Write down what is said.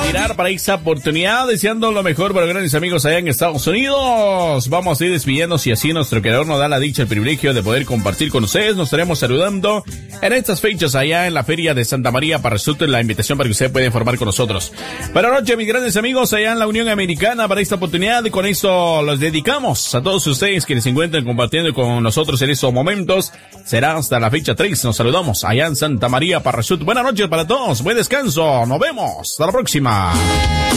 retirar para esa oportunidad, deseando lo mejor para grandes amigos allá en Estados Unidos. Vamos a ir despidiendo, si así nuestro creador nos da la dicha, el privilegio de poder compartir con ustedes. Nos estaremos saludando en estas fechas allá en la Feria de Santa María para resultar la invitación para que usted pueda informar con nosotros. Buenas noches, mis grandes amigos allá en la Unión Americana para esta oportunidad, y con esto los dedicamos a todos ustedes que se encuentran compartiendo con nosotros en estos momentos. Será hasta la fecha 3. Nos saludamos allá en Santa María Parrachuta. Buenas noches para todos, buen descanso, nos vemos, hasta la próxima.